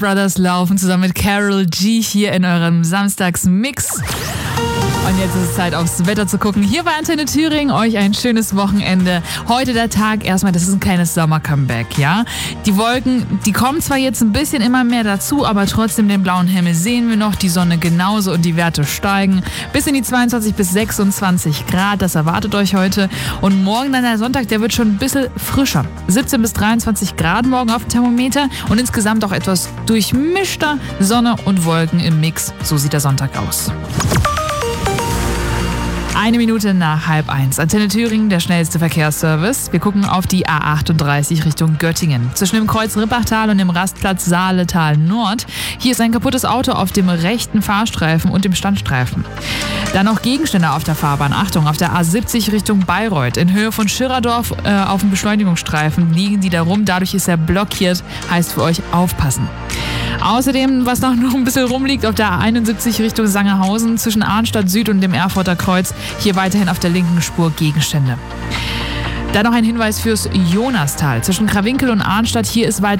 Brothers laufen zusammen mit Karol G hier in eurem Samstagsmix. Und jetzt ist es Zeit, aufs Wetter zu gucken. Hier bei Antenne Thüringen, euch ein schönes Wochenende. Heute der Tag erstmal, das ist ein kleines Sommer-Comeback, ja. Die Wolken, die kommen zwar jetzt ein bisschen immer mehr dazu, aber trotzdem den blauen Himmel sehen wir noch, die Sonne genauso und die Werte steigen. Bis in die 22 bis 26 Grad, das erwartet euch heute. Und morgen dann der Sonntag, der wird schon ein bisschen frischer. 17 bis 23 Grad morgen auf dem Thermometer und insgesamt auch etwas durchmischter Sonne und Wolken im Mix. So sieht der Sonntag aus. 1 Minute nach 12:30. Antenne Thüringen, der schnellste Verkehrsservice. Wir gucken auf die A38 Richtung Göttingen. Zwischen dem Kreuz Rippachtal und dem Rastplatz Saaletal Nord. Hier ist ein kaputtes Auto auf dem rechten Fahrstreifen und dem Standstreifen. Dann noch Gegenstände auf der Fahrbahn. Achtung, auf der A70 Richtung Bayreuth. In Höhe von Schirerdorf auf dem Beschleunigungsstreifen liegen die da rum. Dadurch ist er blockiert. Heißt für euch aufpassen. Außerdem, was noch ein bisschen rumliegt, auf der A71 Richtung Sangerhausen zwischen Arnstadt Süd und dem Erfurter Kreuz. Hier weiterhin auf der linken Spur Gegenstände. Dann noch ein Hinweis fürs Jonastal. Zwischen Krawinkel und Arnstadt. Hier ist weiter